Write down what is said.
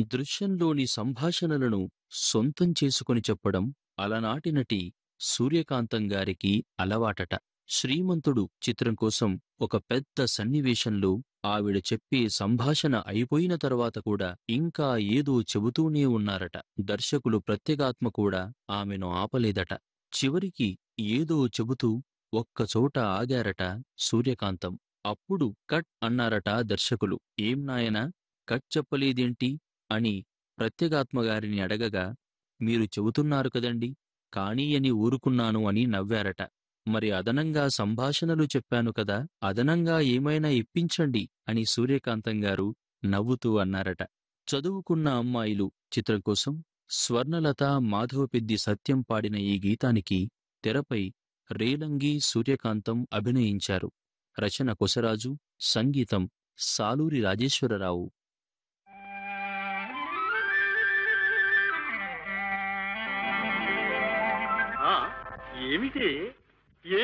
దృశ్యంలోని సంభాషణలను సొంతం చేసుకొని చెప్పడం అలనాటి నటి సూర్యకాంతం గారికి అలవాటట. శ్రీమంతుడు చిత్రం కోసం ఒక పెద్ద సన్నివేశంలో ఆవిడ చెప్పే సంభాషణ అయిపోయిన తరువాత కూడా ఇంకా ఏదో చెబుతూనే ఉన్నారట. దర్శకులు ప్రత్యేగాత్మ కూడా ఆమెను ఆపలేదట. చివరికి ఏదో చెబుతూ ఒక్కచోట ఆగారట సూర్యకాంతం. అప్పుడు కట్ అన్నారట దర్శకులు. ఏం నాయనా, కట్ చెప్పలేదేంటి అని ప్రత్యేగాత్మగారిని అడగగా, మీరు చెబుతున్నారు కదండి, కానీ అని ఊరుకున్నాను అని నవ్వారట. మరి అదనంగా సంభాషణలు చెప్పాను కదా, అదనంగా ఏమైనా ఇప్పించండి అని సూర్యకాంతం గారు నవ్వుతూ అన్నారట. చదువుకున్న అమ్మాయిలు చిత్రం కోసం స్వర్ణలత, మాధవపెద్ది సత్యం పాడిన ఈ గీతానికి తెరపై రేలంగి సూర్యకాంతం అభినయించారు. రచన కొసరాజు, సంగీతం సాలూరి రాజేశ్వరరావు. ఆ, ఏమిటి